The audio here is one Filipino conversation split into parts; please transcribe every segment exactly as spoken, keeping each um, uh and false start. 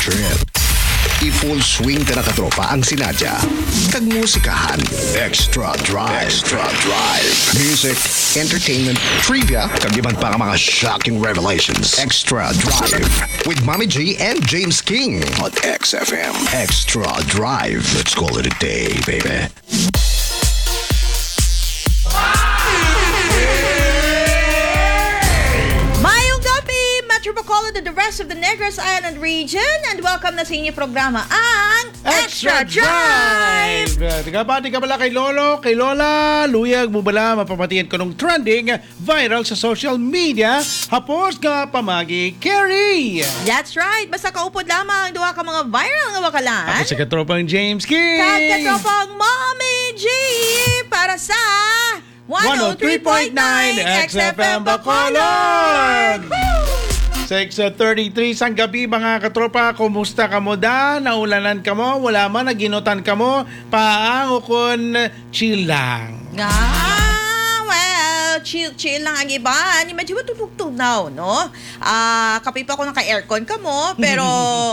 trip. I-full swing ka na katropa ang sinadya. Kag musikahan. Extra Drive. Extra Drive. Music, entertainment, trivia, kag iban pa mga shocking revelations. Extra Drive. With Mommy G and James King on X F M. Extra Drive. Let's call it a day, baby. Bacolod and the rest of the Negros Island region, and welcome na sa inyo programa ang Extra Drive! Tigabati ka pala kay Lolo, kay Lola, luyag mo bala, mapapatiyan ko nung trending viral sa social media, hapos ka pamagi, Carrie! That's right, basta kaupod lamang, duha ka mga viral nga wakalan. Ako si katropang James King! Katropang Mommy G! Para sa one oh three point nine X F M Bacolod! six thirty-three sang gabi mga katropa, kumusta ka mo da? Naulanan ka mo? Wala man, naginutan ka mo? Paang ukon chill lang. Ah, well, chill, chill lang ang iba. Ni medyo matutugtog na, no? Ah, kapi pa ko naka-aircon ka mo, pero,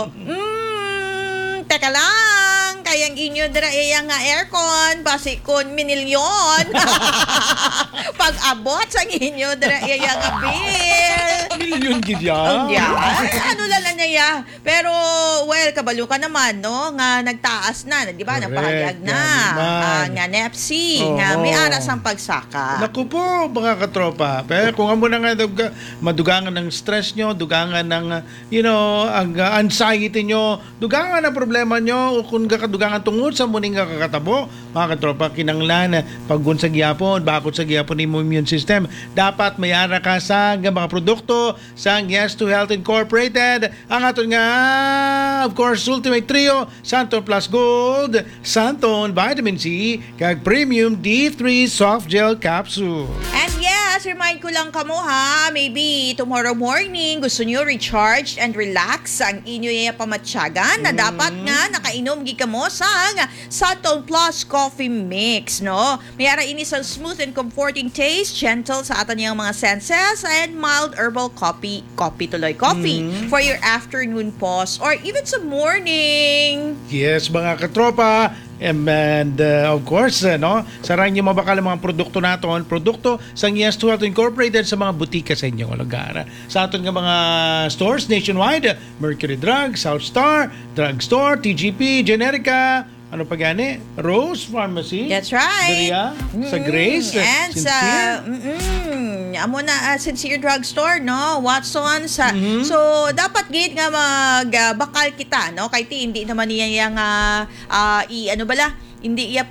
mm, teka lang, kayang inyo dira iya nga aircon, basi kon minilyon. Pag abot sa inyo dira iya nga bill. Milyon gid ya. Oh, yeah. Ano lang na niya. Pero, well, kabalo ka naman, no? Nga nagtaas na, di ba? Napahayag na. Uh, nga Nepsi. Oh, nga may aras ang pagsaka. Naku po, mga katropa. Pero kung amo na nga duga, madugangan ng stress nyo, dugangan ng, you know, ang uh, anxiety nyo, dugangan ang problema nyo, o kung kadugangan tungod sa muning kakatabo, mga katropa, kinanglan, paggun sa giyapon, bakot sa giyapon ni mo immune system, dapat may ara ka sa mga produkto sang Yes to Health Incorporated. Ang aton nga, of course, Ultimate Trio, Santon Plus Gold, Santon Vitamin C, kag Premium D three Soft Gel Capsule. And yes, remind ko lang kamo ha, maybe tomorrow morning, gusto nyo recharge and relax ang inyo yung pamatsyagan na dapat nga nakainom gi kamo sang Santon Plus Coffee Mix, no? Mayara ini sa smooth and comforting taste, gentle sa aton yung mga senses, and mild herbal coffee, coffee tuloy, coffee mm-hmm. for your afternoon pause or even sa morning. Yes, mga katropa. And, and uh, of course, uh, no, sarayin niyo mabakal ang mga produkto naton, produkto sa Yes to Health Incorporated sa mga butika sa inyong lugar. Sa aton nga mga stores nationwide, Mercury Drug, South Star, Drugstore, T G P, Generica, ano pa gani? Rose Pharmacy. That's right. Daria, sa Grace, and Sincere. sa mm, amo na uh, Sincere Drugstore, no? Watson sa Mm-hmm. so dapat gid nga magbakal uh, kita, no? Kay ti hindi naman niya yang uh, uh, i ano bala, hindi iya